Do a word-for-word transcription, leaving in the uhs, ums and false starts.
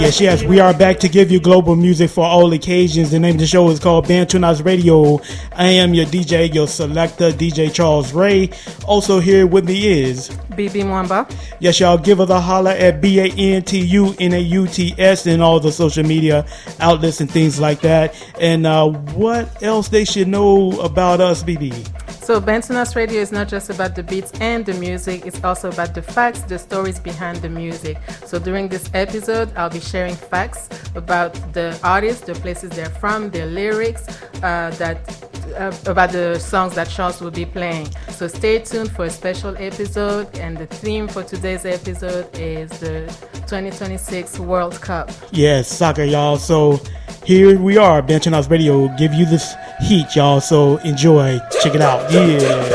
Yes, yes, we are back to give you global music for all occasions. The name of the show is called Bantunas Radio. I am your D J, your selector, D J Charles Ray. Also here with me is B B Mwamba. Yes, y'all, give us a holler at B A N T U N A U T S and all the social media outlets and things like that. And uh, what else they should know about us, B B? So Bantunas Radio is not just about the beats and the music, it's also about the facts, the stories behind the music. So during this episode, I'll be sharing facts about the artists, the places they're from, their lyrics, uh, that uh, about the songs that Charles will be playing. So stay tuned for a special episode, and the theme for today's episode is the twenty twenty-six World Cup. Yes, soccer, y'all. So here we are, Bantunas Radio, give you this heat, y'all. So enjoy. Check it out. Yeah.